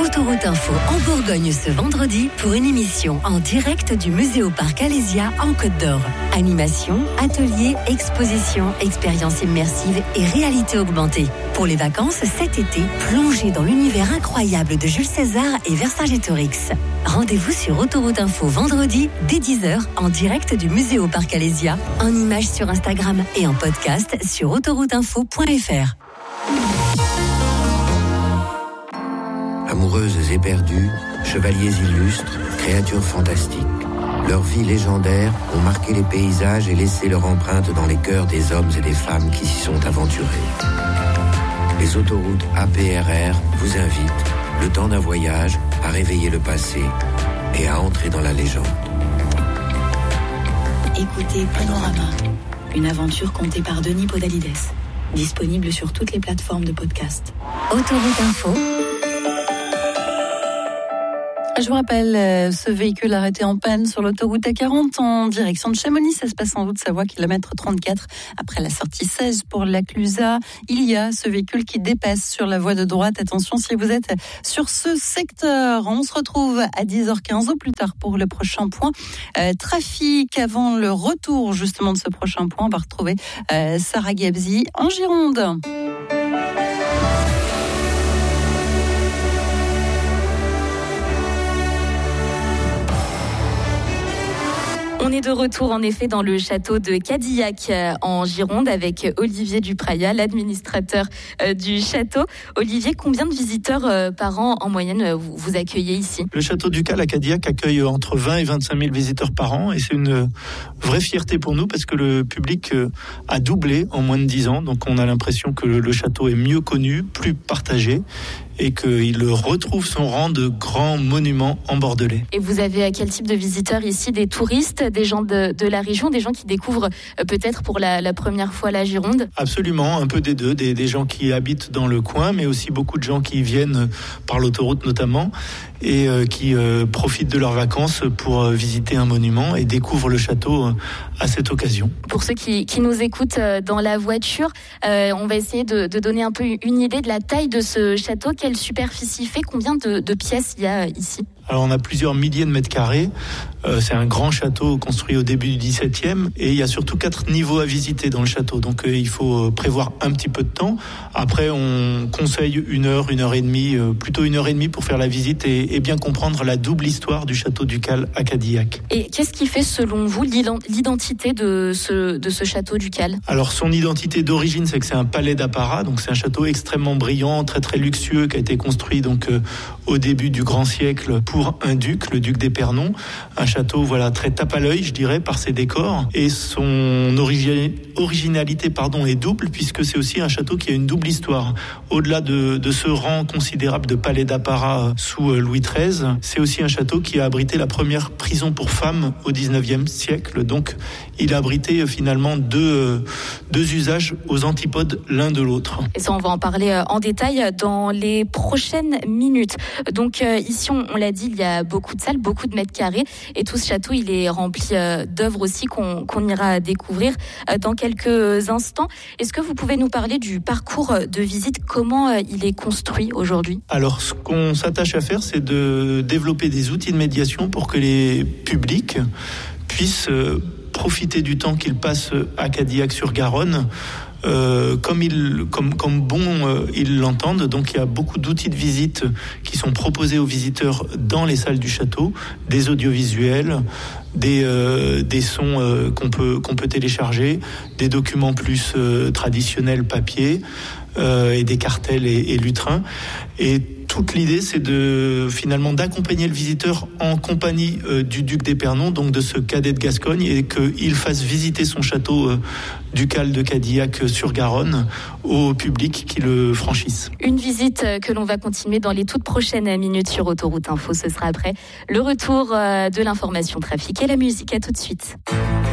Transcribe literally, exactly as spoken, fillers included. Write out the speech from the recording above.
Autoroute Info en Bourgogne ce vendredi pour une émission en direct du Muséoparc Alésia en Côte d'Or. Animation, ateliers, expositions, expériences immersives et réalité augmentée. Pour les vacances cet été, plongez dans l'univers incroyable de Jules César et Vercingétorix. Rendez-vous sur Autoroute Info vendredi dès dix heures en direct du Muséoparc Alésia, en images sur Instagram et en podcast sur autoroute info point f r. Amoureuses éperdues, chevaliers illustres, créatures fantastiques. Leurs vies légendaires ont marqué les paysages et laissé leur empreinte dans les cœurs des hommes et des femmes qui s'y sont aventurés. Les autoroutes A P R R vous invitent, le temps d'un voyage, à réveiller le passé et à entrer dans la légende. Écoutez Panorama, une aventure contée par Denis Podalides. Disponible sur toutes les plateformes de podcast. Autoroute Info. Je vous rappelle, euh, ce véhicule arrêté en panne sur l'autoroute A quarante en direction de Chamonix. Ça se passe en Haute-Savoie, kilomètre trente-quatre. Après la sortie seize pour la Clusaz, il y a ce véhicule qui dépasse sur la voie de droite. Attention si vous êtes sur ce secteur. On se retrouve à dix heures quinze au plus tard pour le prochain point. Euh, trafic avant le retour justement de ce prochain point. On va retrouver euh, Sarah Gabzi en Gironde. On est de retour en effet dans le château de Cadillac en Gironde avec Olivier Dupraya, l'administrateur du château. Olivier, combien de visiteurs par an en moyenne vous, vous accueillez ici ? Le château du Cal à Cadillac accueille entre vingt et vingt-cinq mille visiteurs par an et c'est une vraie fierté pour nous parce que le public a doublé en moins de dix ans. Donc on a l'impression que le château est mieux connu, plus partagé et qu'il retrouve son rang de grand monument en Bordelais. Et vous avez quel type de visiteurs ici ? Des touristes, des gens de, de la région, des gens qui découvrent peut-être pour la, la première fois la Gironde ? Absolument, un peu des deux, des, des gens qui habitent dans le coin, mais aussi beaucoup de gens qui viennent par l'autoroute notamment et euh, qui euh, profitent de leurs vacances pour euh, visiter un monument et découvrent le château euh, à cette occasion. Pour ceux qui, qui nous écoutent euh, dans la voiture, euh, on va essayer de, de donner un peu une idée de la taille de ce château. Quelle superficie fait ? Combien de, de pièces il y a ici ? Alors on a plusieurs milliers de mètres carrés, euh, c'est un grand château construit au début du dix-septième et il y a surtout quatre niveaux à visiter dans le château, donc euh, il faut prévoir un petit peu de temps. Après on conseille une heure, une heure et demie, euh, plutôt une heure et demie pour faire la visite et, et bien comprendre la double histoire du château du Cal à Cadillac. Et qu'est-ce qui fait selon vous l'identité de ce, de ce château du Cal ? Alors son identité d'origine c'est que c'est un palais d'apparat, donc c'est un château extrêmement brillant, très très luxueux qui a été construit donc euh, au début du grand siècle pour un duc, le duc d'Épernon, un château voilà très tape à l'œil, je dirais, par ses décors et son origi- originalité pardon est double puisque c'est aussi un château qui a une double histoire. Au-delà de, de ce rang considérable de palais d'apparat sous Louis treize, c'est aussi un château qui a abrité la première prison pour femmes au dix-neuvième siècle. Donc il a abrité finalement deux, deux usages aux antipodes l'un de l'autre. Et ça, on va en parler en détail dans les prochaines minutes. Donc euh, ici, on, on l'a dit, il y a beaucoup de salles, beaucoup de mètres carrés et tout ce château, il est rempli euh, d'œuvres aussi qu'on, qu'on ira découvrir euh, dans quelques instants. Est-ce que vous pouvez nous parler du parcours de visite ? Comment euh, il est construit aujourd'hui ? Alors, ce qu'on s'attache à faire, c'est de développer des outils de médiation pour que les publics puissent euh, profiter du temps qu'ils passent à Cadillac-sur-Garonne Euh, comme ils, comme, comme bon euh, ils l'entendent. Donc il y a beaucoup d'outils de visite qui sont proposés aux visiteurs dans les salles du château, des audiovisuels, des, euh, des sons euh, qu'on peut, qu'on peut télécharger, des documents plus euh, traditionnels papier euh, et des cartels et, et lutrins. Et toute l'idée, c'est de finalement d'accompagner le visiteur en compagnie euh, du duc d'Épernon, donc de ce cadet de Gascogne, et qu'il fasse visiter son château euh, ducal de Cadillac sur Garonne au public qui le franchisse. Une visite que l'on va continuer dans les toutes prochaines minutes sur Autoroute Info. Ce sera après le retour de l'information trafic et la musique. À tout de suite.